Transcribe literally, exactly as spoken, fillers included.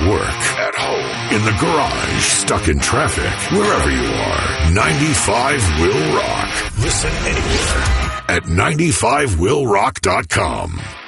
work, at home, in the garage, stuck in traffic, wherever you are, ninety-five will rock. Listen anywhere at ninety-five will rock dot com.